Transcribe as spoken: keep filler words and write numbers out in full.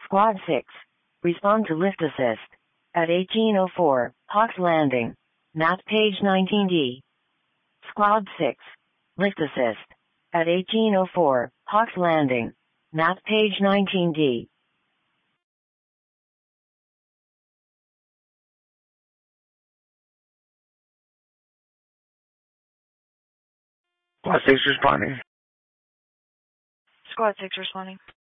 Squad six. Respond to lift assist. At eighteen oh four, Hawks Landing. Map page nineteen D. Squad six. Lift assist. At eighteen oh four, Hawks Landing. Map page nineteen D. Squad six responding. Squad six responding.